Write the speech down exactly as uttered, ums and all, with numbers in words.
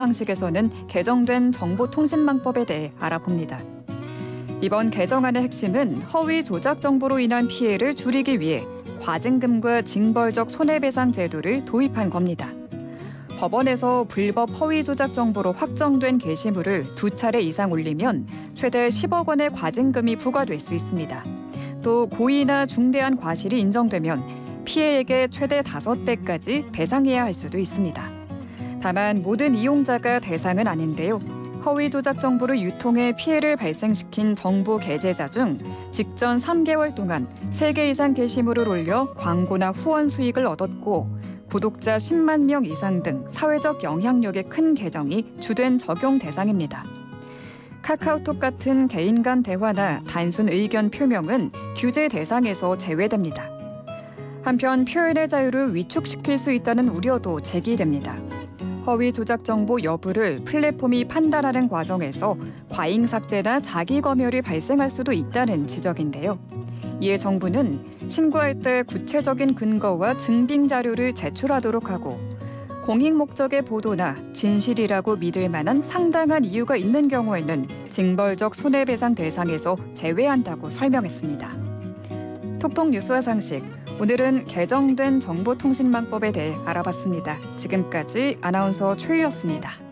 방식에서는 개정된 정보통신망법에 대해 알아봅니다. 이번 개정안의 핵심은 허위 조작 정보로 인한 피해를 줄이기 위해 과징금과 징벌적 손해배상 제도를 도입한 겁니다. 법원에서 불법 허위 조작 정보로 확정된 게시물을 두 차례 이상 올리면 최대 십억 원의 과징금이 부과될 수 있습니다. 또 고의나 중대한 과실이 인정되면 피해액의 최대 다섯 배까지 배상해야 할 수도 있습니다. 다만 모든 이용자가 대상은 아닌데요. 허위 조작 정보를 유통해 피해를 발생시킨 정보 게재자 중 직전 삼 개월 동안 세 개 이상 게시물을 올려 광고나 후원 수익을 얻었고 구독자 십만 명 이상 등 사회적 영향력의 큰 계정이 주된 적용 대상입니다. 카카오톡 같은 개인 간 대화나 단순 의견 표명은 규제 대상에서 제외됩니다. 한편 표현의 자유를 위축시킬 수 있다는 우려도 제기됩니다. 허위 조작 정보 여부를 플랫폼이 판단하는 과정에서 과잉 삭제나 자기 검열이 발생할 수도 있다는 지적인데요. 이에 정부는 신고할 때 구체적인 근거와 증빙 자료를 제출하도록 하고 공익 목적의 보도나 진실이라고 믿을 만한 상당한 이유가 있는 경우에는 징벌적 손해배상 대상에서 제외한다고 설명했습니다. 톡톡 뉴스와 상식, 오늘은 개정된 정보통신망법에 대해 알아봤습니다. 지금까지 아나운서 최유였습니다.